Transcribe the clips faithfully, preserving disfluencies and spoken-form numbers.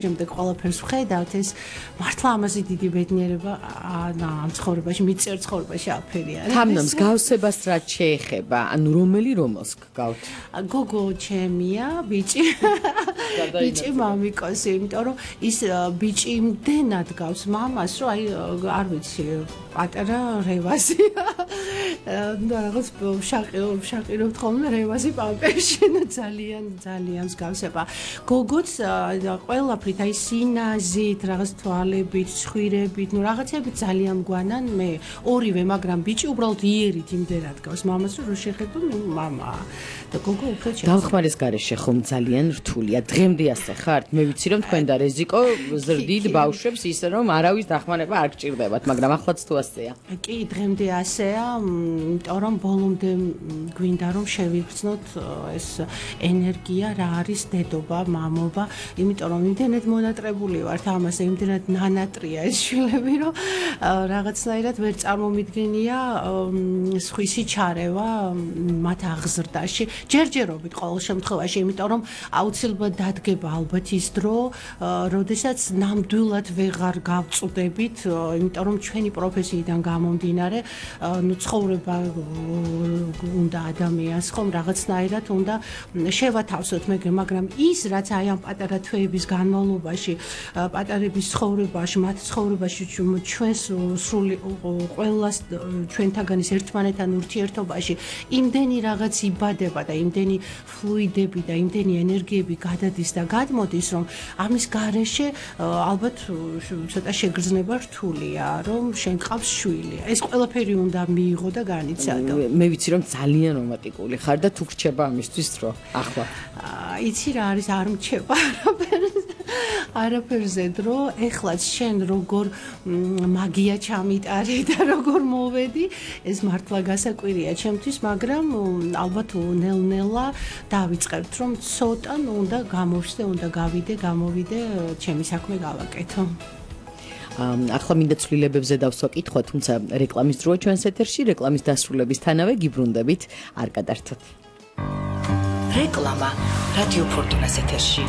შემდეგ ყველაფერს ვხედავთ ეს მართლა ამაზე დიდი ბედნიერება ამ ცხოვრებაში მიწერ ცხოვრებაში აფერი არის. თამნა მსგავსებას რაც შეეხება, ანუ რომელი რომელს გგავთ? გოგო ჩემია, ბიჭი. ბიჭი მამიკოსი, იმიტომ რომ ის ბიჭი იმდენად გავს მამას, რომ აი არ ვიცი, პატარა რევაზია. და რაღაც შაყიო შაყირობთ ხოლმე რევაზი პამპერში, ძალიან ძალიან მსგავსება. გოგოც ყველაფრით აი სინაზით, რაღაც თვალებით, ცხვირებით, ნუ რაღაცები ძალიან მგვანან მე ორივე, მაგრამ ბიჭი უბრალოდ იერით იმდენად გავს მამას, რომ შეხედო, ნუ მამა. და გოგო უფრო შეხედო. დამხმარის გარეშე ხომ ძალიან რთულია. დღემდე ასე ხართ? მე ვიცი რომ თქვენ და რეზიკო ზრდით ბავშვებს ისე რომ არავის დახმარება არ გჭირდებათ, მაგრამ ახლაც თუ ასეა. კი, დღემდე ასეა, იმიტომ რომ ბოლომდე გვინდა რომ შევიგრძნოთ ეს ენერგია რა არის დედობა, მამობა, იმიტომ რომ იმდენად მონატრებული ვართ ამაზე, იმდენად ნანატრია ეს შვილები, რომ რაღაცნაირად ვერ წარმომიდგენია სხვისი ჩარევა მათ აღზრდაში. ჯერჯერობით ყოველ შემთხვევაში, იმიტომ რომ აუცილებლად დადგება ალბათ ის დრო, როდესაც ნამდვილად ვეღარ გავწუდებით, იმიტომ რომ ჩვენი პროფესიიდან გამომდინარე, ნუ ცხოვრება უნდა ადამიანს ხომ რაღაცნაირად უნდა შევათავსოთ, მაგრამ ის რაც აი ამ პატარა თვეების განმავლობაში, პატარების ცხოვრებაში, მათ ცხოვრებაში ჩვენს სრული ყველას ჩვენთაგანის ერთმანეთთან ურთიერთობაში იმდენი რაღაც იბადება და იმდენი ფლუიდები და იმდენი ენერგიები გადადის და გადმოდის, რომ ამის გარეშე ალბათ ცოტა შეგრძნება რთულია, რომ შენ ყავს შვილი. ეს ყველაფერი უნდა მიიღო და განიცადო. მე ვიცი რომ ძალიან რომანტიკული ხარ და თუ გრჩება ამისთვის დრო. ახლა. იცი რა არის არ მრჩება არაფერზე დრო, ეხლაც შენ როგორ მაგია ჩამიტარი და როგორ მოვედი, ეს მართლა გასაკვირია ჩემთვის, მაგრამ ალბათ ნელ-ნელა დავიწყებთ, რომ ცოტა უნდა გამოვშდე, უნდა გავიდე, გამოვიდე, ჩემი საქმე გავაკეთო. ახლა მინდა ცვლილებებზე დავსვა კითხვა, თუმცა რეკლამის დროა ჩვენს ეთერში, რეკლამის დასრულებისთანავე გიბრუნდებით, არ გადართოთ. რეკლამა რადიო ფორტუნას ეთერში.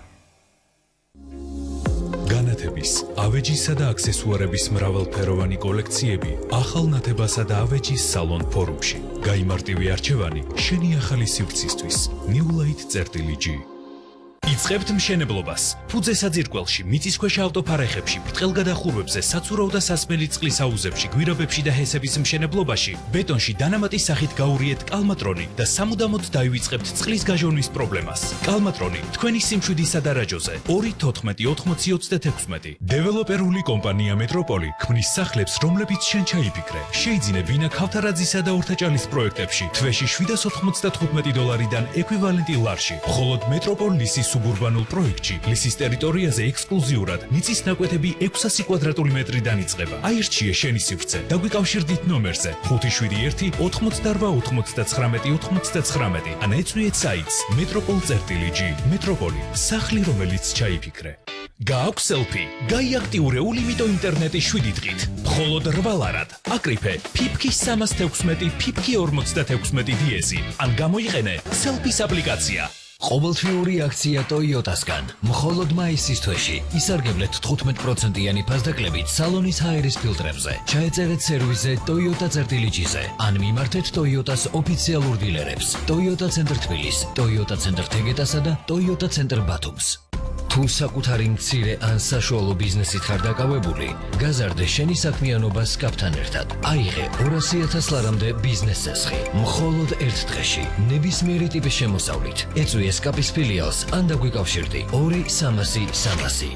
განათების, ავეჯისა და აქსესუარების მრავალფეროვანი კოლექციები ახალ ნათებასა და ავეჯის სალონ ფორუმში. გაიმარტივი არჩევანი შენი ახალი სივრცისთვის. New Light წერტილი G. იწყებთ მშენებლობას. ფუძე საძირკველში, მიწისქვეშა ავტოფარეხებში, ბრტყელგადახურვებზე, საცურაო და სასმელი წყლის აუზებში, გვირაბებში და ჰესების მშენებლობაში, ბეტონში დანამატის სახით გაურიეთ კალმატრონი და სამუდამოდ დაივიწყებთ წყლის გაჟონვის პრობლემას. კალმატრონი თქვენი სიმშვიდისა და რაჯოზე ორი თოთხმეტი ოთხმოცი ოცდაექვსმეტი. დეველოპერული კომპანია მეტროპოლი ქმნის სახლებს, რომლებიც შენ ჩაიფიქრე. შეიძინე ბინა ქავთარაძისა და ორთაჭალის პროექტებში თვეში შვიდას ოთხმოცდათხუთმეტი დოლარიდან ეკვივალენტი ლარში. მხოლოდ მეტროპოლ ლისის სუბურბანულ პროექტში ლისის ტერიტორიაზე ექსკლუზიურად მიწის ნაკვეთები ექვსასი კვადრატული მეტრიდან იწყება. აირჩიე შენი სივრცე და გვიკავშირდით ნომერზე ხუთი შვიდი ერთი ოთხმოცდაორბა ოცდაცხრამეტი ოცდაცხრამეტი ან ეწვიეთ საიტს მეტროპოლ წერტილი G. მეტროპოლი, სახლი რომელიც ჩაიფიქრე. გააქვს სელფი, გაიაქტიურე ულიმიტო ინტერნეტი შვიდი დღით. მხოლოდ რვა ლარად. აკრიფე ფიფკი სამას თექვსმეტი ფიფკი ორმოცდათექვსმეტი დიეზი ან გამოიყენე სელფის აპლიკაცია. ყოველთვიური აქცია Toyota-სგან. მხოლოდ მაისის თვეში ისარგებლეთ თხუთმეტ პროცენტიანი ფასდაკლებით სალონის ჰაერის ფილტრებზე. ჩაეწერეთ სერვისზე Toyota წერტილი G-ზე ან მიმართეთ Toyota-s ოფიციალურ დილერებს. Toyota ცენტრ თბილის, Toyota ცენტრ თეგეტასა და Toyota ცენტრ ბათუმს. თუ საკუთარი მცირე ან საშუალო ბიზნესით ხარ დაკავებული, გაზარდე შენი საქმიანობა სკაპთან ერთად. აიღე ორასი ათას ლარამდე ბიზნეს წესხი. მხოლოდ ერთ დღეში, ნებისმიერი ტიპის შემოსავლით. ეწვიე სკაპის ფილიალს ან დაგვიკავშირდი ორი სამასი სამასი.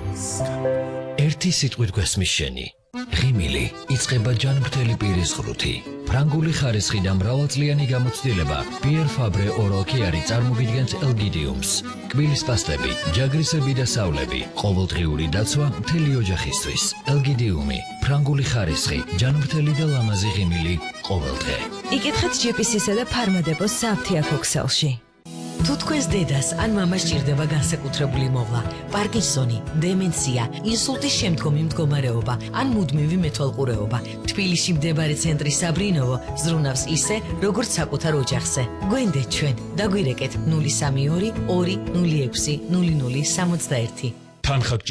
ერთი სიტყვით გვესმის შენი. ღიმილი იწყება ჯანმრთელი პირის ღრუთი. ფრანგული ხარისხი და მრავალწლიანი გამოცდილება Pierre Fabre Oral Care წარმოგიდგენთ ელგიდიუმს. კბილის პასტები, ჯაგრისები და სავლები, ყოველდღიური დაცვა მთელი ოჯახისთვის. ელგიდიუმი, ფრანგული ხარისხი, ჯანმრთელი და ლამაზი ღიმილი ყოველდღე. იკითხეთ ჯი პი სი-სა და ფარმადებოს სააფთიაქო ქსელში. თუ თქვენს დედას ან მამას ჭირდება განსაკუთრებული მოვლა, პარკინსონი, დემენცია, ინსულტის შემდგომი მდგომარეობა ან მუდმივი მეთვალყურეობა, თბილისში მდებარე ცენტრი საბრინოვო ზრუნავს ისე, როგორც საკუთარ ოჯახზე. გვენდეთ ჩვენ, დაგვირეკეთ ნული სამი ორი ორი ნული ექვსი ნული ნული სამოცდაერთი. თანხა